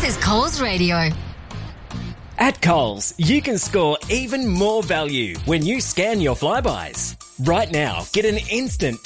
is Coles Radio. At Coles, you can score even more value when you scan your Flybuys. Right now, get an instant